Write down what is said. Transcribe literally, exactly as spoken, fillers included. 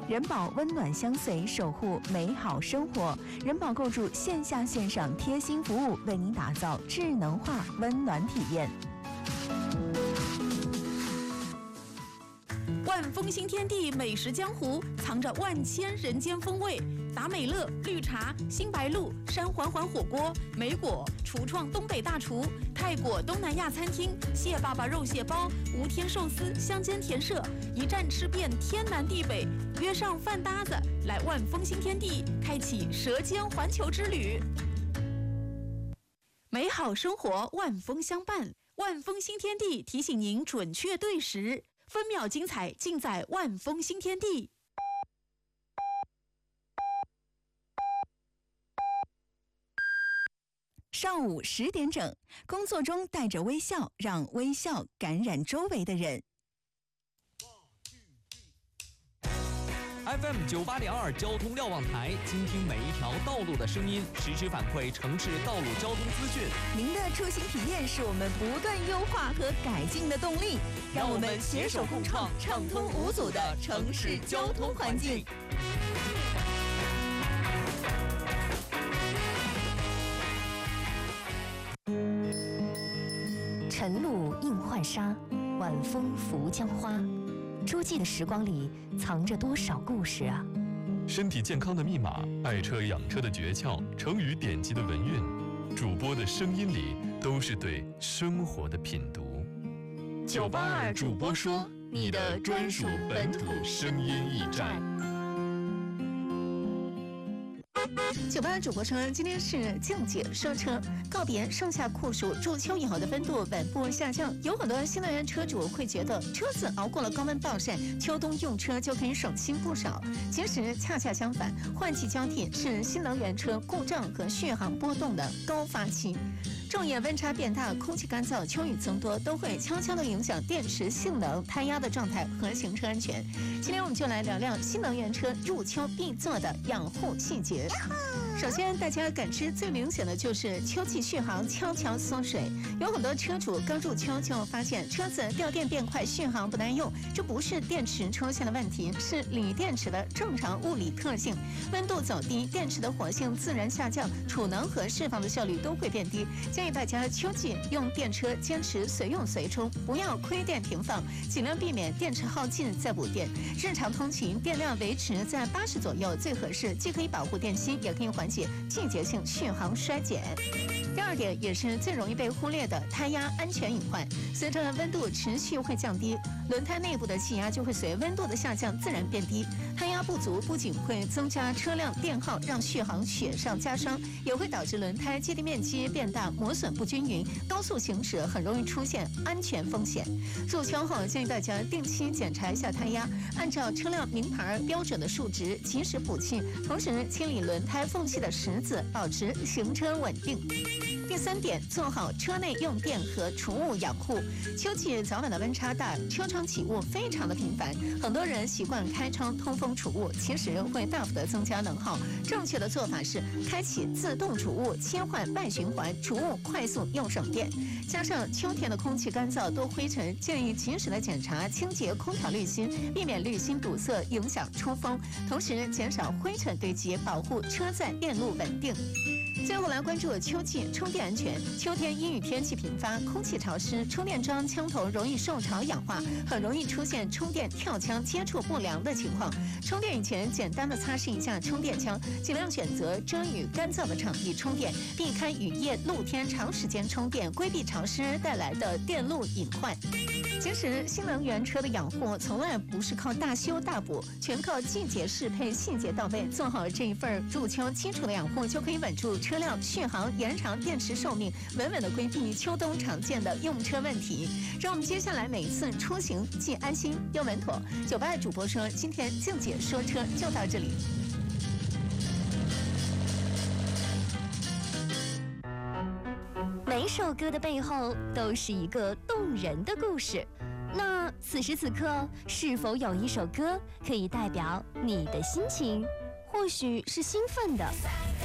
人保温暖相随，守护美好生活。人保构筑线下线上贴心服务，为您打造智能化温暖体验。 万丰新天地美食江湖，藏着万千人间风味。达美乐、绿茶、新白鹿、山环环火锅、梅果、厨创东北大厨、泰国东南亚餐厅、蟹爸爸肉蟹包、无天寿司、乡间甜社，一站吃遍天南地北。约上饭搭子，来万丰新天地，开启舌尖环球之旅。美好生活，万丰相伴。万丰新天地提醒您准确对时，分秒精彩尽在万丰新天地。 上午十点整，工作中带着微笑，让微笑感染周围的人。 F M 九八点二交通瞭望台，倾听每一条道路的声音，实时反馈城市道路交通资讯。 您的出行体验是我们不断优化和改进的动力，让我们携手共创畅通无阻的城市交通环境。 晨露映浣纱，晚风拂江花。诸暨的时光里藏着多少故事啊！ 身体健康的密码，爱车养车的诀窍，成语典籍的文韵，主播的声音里都是对生活的品读。 九八二主播说，你的专属本土声音驿站。 九八主播说，今天是静姐说车，告别盛夏酷暑，入秋以后的温度稳步下降。有很多新能源车主会觉得车子熬过了高温暴晒，秋冬用车就可以省心不少。其实恰恰相反，换季交替是新能源车故障和续航波动的高发期。昼夜温差变大，空气干燥，秋雨增多，都会悄悄地影响电池性能、胎压的状态和行车安全。今天我们就来聊聊新能源车入秋必做的养护细节。首先，大家感知最明显的就是秋季续航悄悄缩水。有很多车主刚入秋就发现车子掉电变快，续航不耐用，这不是电池出现了问题，是锂电池的正常物理特性。温度走低，电池的活性自然下降，储能和释放的效率都会变低。建议大家秋季用电车坚持随用随充，不要亏电停放，尽量避免电池耗尽再补电。日常通勤电量维持在八十左右最合适，既可以保护电芯，也可以缓解季节性续航衰减。第二点也是最容易被忽略的胎压安全隐患。随着温度持续会降低，轮胎内部的气压就会随温度的下降自然变低。胎压不足不仅会增加车辆电耗，让续航雪上加霜，也会导致轮胎接地面积变大，磨损不均匀，高速行驶很容易出现安全风险。入秋后建议大家定期检查一下胎压，按照车辆名牌标准的数值及时补气，同时清理轮胎缝隙的石子，保持行车稳定。第三点，做好车内用电和储物养护。秋季早晚的温差大，车窗起雾非常的频繁，很多人习惯开窗通风储物，其实会大幅的增加能耗。正确的做法是开启自动储物，切换外循环储物，快速又省电。加上秋天的空气干燥多灰尘，建议及时的检查清洁空调滤芯，避免滤芯堵塞影响出风，同时减少灰尘堆积，保护车载电路稳定。最后来关注秋季充电安全。秋天阴雨天气频发，空气潮湿，充电桩枪头容易受潮氧化，很容易出现充电跳枪、接触不良的情况。充电以前简单的擦拭一下充电枪，尽量选择遮雨干燥的场地充电，避开雨夜露天长时间充电，规避潮湿带来的电路隐患。其实新能源车的养护从来不是靠大修大补，全靠季节适配，细节到位，做好这一份入秋基础的养护，就可以稳住车辆续航，延长电池寿命，稳稳的规避秋冬常见的用车问题。让我们接下来每一次出行既安心又稳妥。九八主播说，今天静姐说车就到这里。 每首歌的背后都是一个动人的故事。那此时此刻，是否有一首歌可以代表你的心情？或许是兴奋的，